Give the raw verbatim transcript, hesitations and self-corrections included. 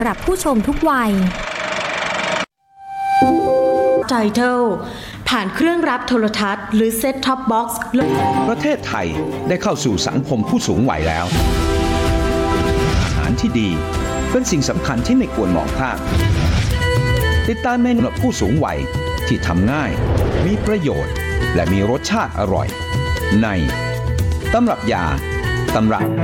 สำหรับผู้ชมทุกวัยไทเทิลผ่านเครื่องรับโทรทัศน์หรือเซ็ตท็อปบ็อกซ์ประเทศไทยได้เข้าสู่สังคมผู้สูงวัยแล้ว อาหารที่ดีเป็นสิ่งสำคัญที่ไม่ควรมองข้ามติดตามเมนูสำหรับผู้สูงวัยที่ทำง่ายมีประโยชน์และมีรสชาติอร่อยในตำรับยาตำรับ